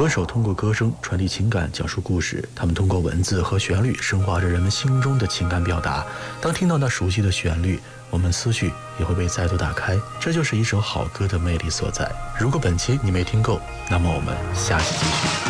歌手通过歌声传递情感，讲述故事，他们通过文字和旋律升华着人们心中的情感表达。当听到那熟悉的旋律，我们思绪也会被再度打开，这就是一首好歌的魅力所在。如果本期你没听够，那么我们下期继续。